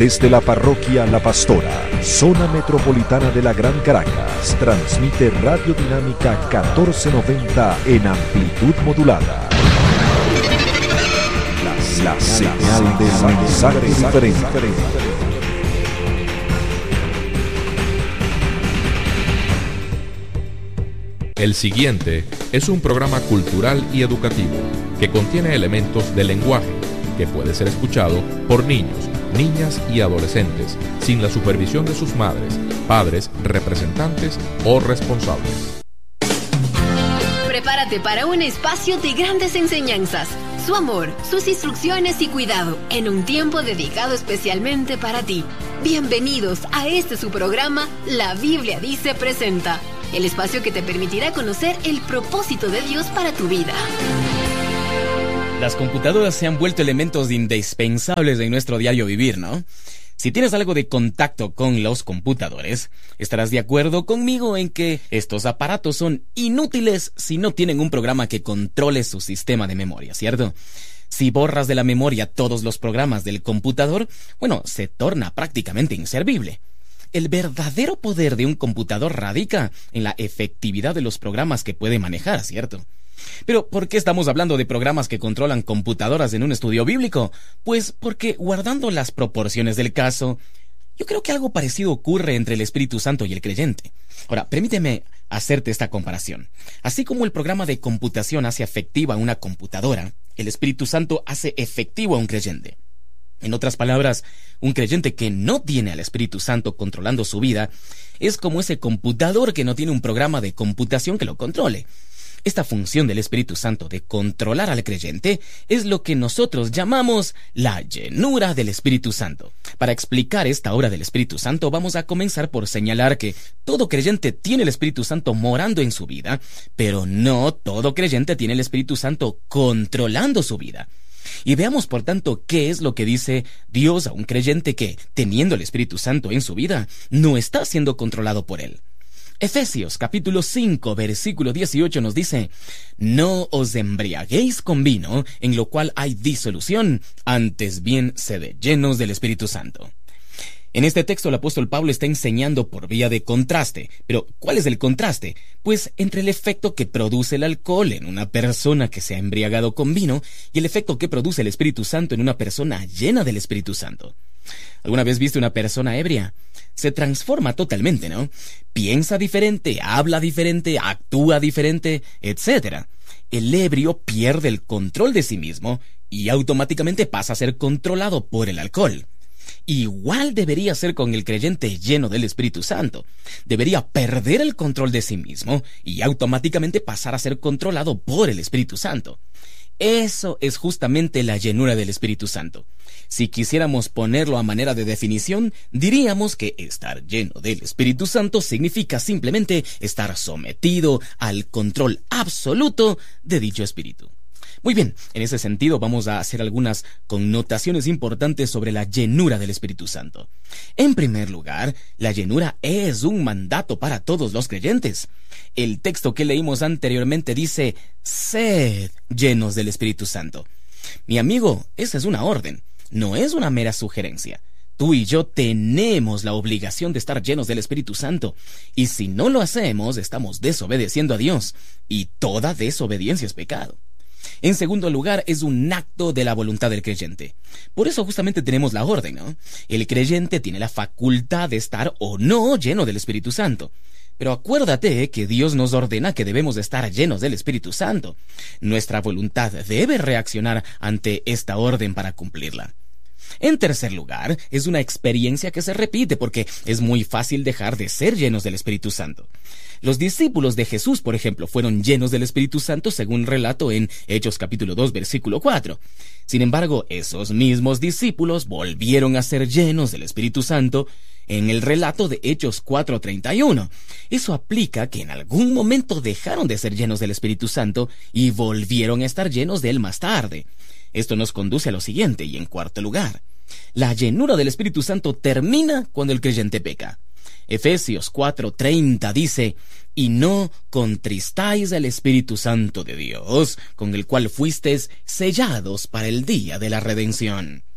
Desde la parroquia La Pastora, zona metropolitana de la Gran Caracas, transmite Radio Dinámica 1490 en amplitud modulada. La señal del mensaje diferente. El siguiente es un programa cultural y educativo que contiene elementos de lenguaje que puede ser escuchado por niños, niñas y adolescentes sin la supervisión de sus madres, padres, representantes o responsables. Prepárate para un espacio de grandes enseñanzas, su amor, sus instrucciones y cuidado en un tiempo dedicado especialmente para ti. Bienvenidos a su programa La Biblia Dice Presenta, el espacio que te permitirá conocer el propósito de Dios para tu vida. Las computadoras se han vuelto elementos indispensables en nuestro diario vivir, ¿no? Si tienes algo de contacto con los computadores, estarás de acuerdo conmigo en que estos aparatos son inútiles si no tienen un programa que controle su sistema de memoria, ¿cierto? Si borras de la memoria todos los programas del computador, se torna prácticamente inservible. El verdadero poder de un computador radica en la efectividad de los programas que puede manejar, ¿cierto? Pero, ¿por qué estamos hablando de programas que controlan computadoras en un estudio bíblico? Pues porque, guardando las proporciones del caso, yo creo que algo parecido ocurre entre el Espíritu Santo y el creyente. Ahora, permíteme hacerte esta comparación. Así como el programa de computación hace efectiva una computadora, el Espíritu Santo hace efectivo a un creyente. En otras palabras, un creyente que no tiene al Espíritu Santo controlando su vida es como ese computador que no tiene un programa de computación que lo controle. Esta función del Espíritu Santo de controlar al creyente es lo que nosotros llamamos la llenura del Espíritu Santo. Para explicar esta obra del Espíritu Santo, vamos a comenzar por señalar que todo creyente tiene el Espíritu Santo morando en su vida, pero no todo creyente tiene el Espíritu Santo controlando su vida. Y veamos, por tanto, qué es lo que dice Dios a un creyente que, teniendo el Espíritu Santo en su vida, no está siendo controlado por él. Efesios capítulo 5, versículo 18 nos dice: no os embriaguéis con vino, en lo cual hay disolución, antes bien sed llenos del Espíritu Santo. En este texto el apóstol Pablo está enseñando por vía de contraste. Pero, ¿cuál es el contraste? Pues entre el efecto que produce el alcohol en una persona que se ha embriagado con vino y el efecto que produce el Espíritu Santo en una persona llena del Espíritu Santo. ¿Alguna vez viste una persona ebria? Se transforma totalmente, ¿no? Piensa diferente, habla diferente, actúa diferente, etc. El ebrio pierde el control de sí mismo y automáticamente pasa a ser controlado por el alcohol. Igual debería ser con el creyente lleno del Espíritu Santo. Debería perder el control de sí mismo y automáticamente pasar a ser controlado por el Espíritu Santo. Eso es justamente la llenura del Espíritu Santo. Si quisiéramos ponerlo a manera de definición, diríamos que estar lleno del Espíritu Santo significa simplemente estar sometido al control absoluto de dicho Espíritu. Muy bien, en ese sentido vamos a hacer algunas connotaciones importantes sobre la llenura del Espíritu Santo. En primer lugar, la llenura es un mandato para todos los creyentes. El texto que leímos anteriormente dice: sed llenos del Espíritu Santo. Mi amigo, esa es una orden, no es una mera sugerencia. Tú y yo tenemos la obligación de estar llenos del Espíritu Santo, y si no lo hacemos, estamos desobedeciendo a Dios, y toda desobediencia es pecado. En segundo lugar, es un acto de la voluntad del creyente. Por eso justamente tenemos la orden, ¿no? El creyente tiene la facultad de estar o no lleno del Espíritu Santo. Pero acuérdate que Dios nos ordena que debemos de estar llenos del Espíritu Santo. Nuestra voluntad debe reaccionar ante esta orden para cumplirla. En tercer lugar, es una experiencia que se repite porque es muy fácil dejar de ser llenos del Espíritu Santo. Los discípulos de Jesús, por ejemplo, fueron llenos del Espíritu Santo según relato en Hechos capítulo 2, versículo 4. Sin embargo, esos mismos discípulos volvieron a ser llenos del Espíritu Santo en el relato de Hechos 4:31. Eso aplica que en algún momento dejaron de ser llenos del Espíritu Santo y volvieron a estar llenos de él más tarde. Esto nos conduce a lo siguiente, y en cuarto lugar, la llenura del Espíritu Santo termina cuando el creyente peca. Efesios 4:30 dice: y no contristáis al Espíritu Santo de Dios, con el cual fuisteis sellados para el día de la redención.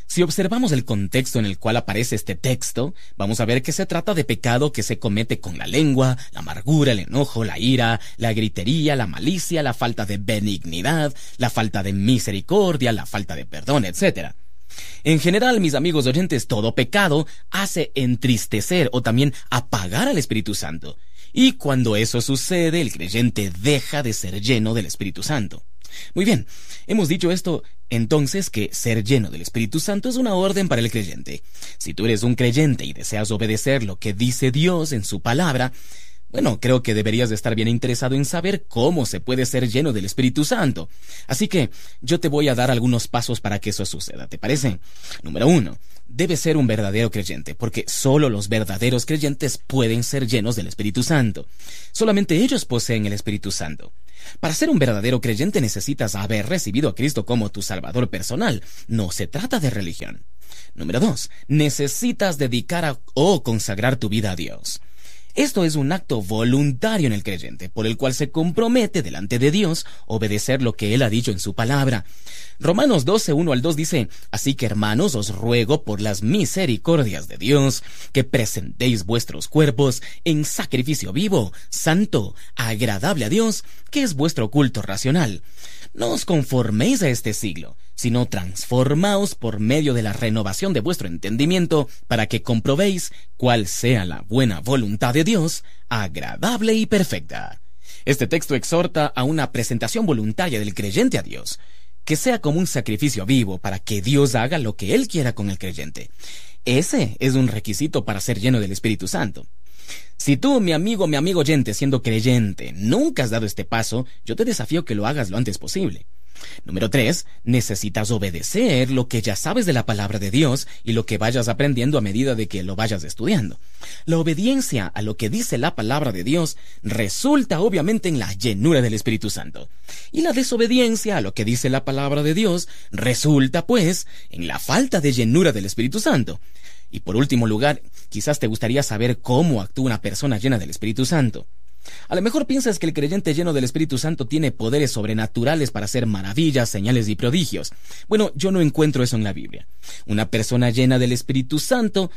Si observamos el contexto en el cual aparece este texto, vamos a ver que se trata de pecado que se comete con la lengua, la amargura, el enojo, la ira, la gritería, la malicia, la falta de benignidad, la falta de misericordia, la falta de perdón, etc. En general, mis amigos oyentes, todo pecado hace entristecer o también apagar al Espíritu Santo. Y cuando eso sucede, el creyente deja de ser lleno del Espíritu Santo. Muy bien, hemos dicho esto entonces que ser lleno del Espíritu Santo es una orden para el creyente. Si tú eres un creyente y deseas obedecer lo que dice Dios en su palabra, bueno, creo que deberías de estar bien interesado en saber cómo se puede ser lleno del Espíritu Santo. Así que yo te voy a dar algunos pasos para que eso suceda, ¿te parece? Número 1. Debes ser un verdadero creyente, porque solo los verdaderos creyentes pueden ser llenos del Espíritu Santo. Solamente ellos poseen el Espíritu Santo. Para ser un verdadero creyente necesitas haber recibido a Cristo como tu Salvador personal. No se trata de religión. Número 2. Necesitas dedicar o consagrar tu vida a Dios. Esto es un acto voluntario en el creyente, por el cual se compromete delante de Dios obedecer lo que Él ha dicho en su palabra. Romanos 12, 1 al 2 dice: Así que, hermanos, os ruego por las misericordias de Dios, que presentéis vuestros cuerpos en sacrificio vivo, santo, agradable a Dios, que es vuestro culto racional. No os conforméis a este siglo, sino transformaos por medio de la renovación de vuestro entendimiento, para que comprobéis cuál sea la buena voluntad de Dios, agradable y perfecta. Este texto exhorta a una presentación voluntaria del creyente a Dios, que sea como un sacrificio vivo para que Dios haga lo que Él quiera con el creyente. Ese es un requisito para ser lleno del Espíritu Santo. Si tú, mi amigo oyente, siendo creyente, nunca has dado este paso, yo te desafío que lo hagas lo antes posible. Número 3. Necesitas obedecer lo que ya sabes de la palabra de Dios y lo que vayas aprendiendo a medida de que lo vayas estudiando. La obediencia a lo que dice la palabra de Dios resulta obviamente en la llenura del Espíritu Santo. Y la desobediencia a lo que dice la palabra de Dios resulta, pues, en la falta de llenura del Espíritu Santo. Y por último lugar, quizás te gustaría saber cómo actúa una persona llena del Espíritu Santo. A lo mejor piensas que el creyente lleno del Espíritu Santo tiene poderes sobrenaturales para hacer maravillas, señales y prodigios. Bueno, yo no encuentro eso en la Biblia. Una persona llena del Espíritu Santo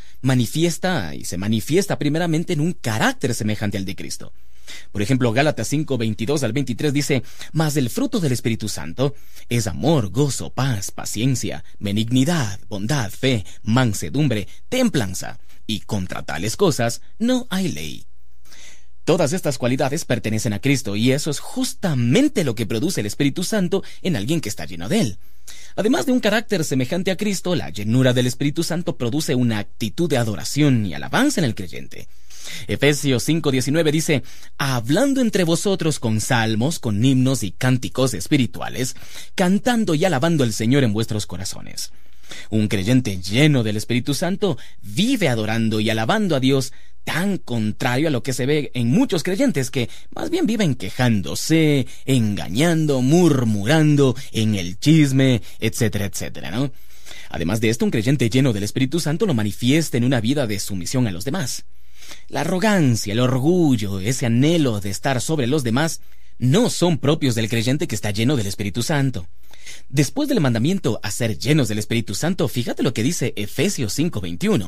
se manifiesta primeramente en un carácter semejante al de Cristo. Por ejemplo, Gálatas 5, 22 al 23 dice: Mas el fruto del Espíritu Santo es amor, gozo, paz, paciencia, benignidad, bondad, fe, mansedumbre, templanza, y contra tales cosas no hay ley. Todas estas cualidades pertenecen a Cristo, y eso es justamente lo que produce el Espíritu Santo en alguien que está lleno de Él. Además de un carácter semejante a Cristo, la llenura del Espíritu Santo produce una actitud de adoración y alabanza en el creyente. Efesios 5:19 dice: hablando entre vosotros con salmos, con himnos y cánticos espirituales, cantando y alabando al Señor en vuestros corazones. Un creyente lleno del Espíritu Santo vive adorando y alabando a Dios, tan contrario a lo que se ve en muchos creyentes que más bien viven quejándose, engañando, murmurando, en el chisme, etcétera, etcétera, ¿no? Además de esto, un creyente lleno del Espíritu Santo lo manifiesta en una vida de sumisión a los demás. La arrogancia, el orgullo, ese anhelo de estar sobre los demás no son propios del creyente que está lleno del Espíritu Santo. Después del mandamiento a ser llenos del Espíritu Santo, fíjate lo que dice Efesios 5:21.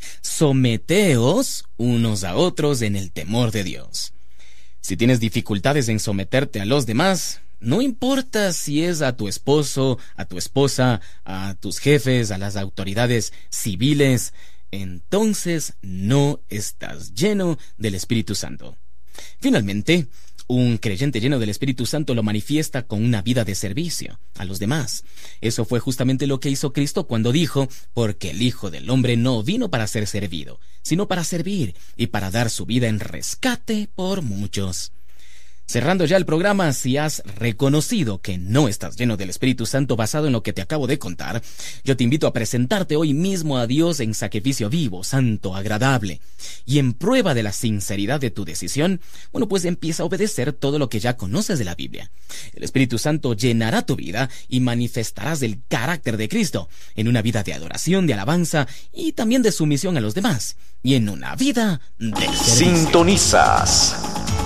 Someteos unos a otros en el temor de Dios. Si tienes dificultades en someterte a los demás, no importa si es a tu esposo, a tu esposa, a tus jefes, a las autoridades civiles, entonces no estás lleno del Espíritu Santo. Finalmente, un creyente lleno del Espíritu Santo lo manifiesta con una vida de servicio a los demás. Eso fue justamente lo que hizo Cristo cuando dijo: porque el Hijo del Hombre no vino para ser servido, sino para servir y para dar su vida en rescate por muchos. Cerrando ya el programa, si has reconocido que no estás lleno del Espíritu Santo basado en lo que te acabo de contar, yo te invito a presentarte hoy mismo a Dios en sacrificio vivo, santo, agradable. Y en prueba de la sinceridad de tu decisión, pues empieza a obedecer todo lo que ya conoces de la Biblia. El Espíritu Santo llenará tu vida y manifestarás el carácter de Cristo en una vida de adoración, de alabanza y también de sumisión a los demás. Y en una vida de servicio. Sintonizas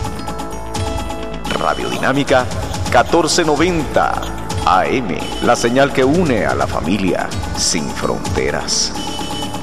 Radio Dinámica 1490 AM, la señal que une a la familia. sin fronteras.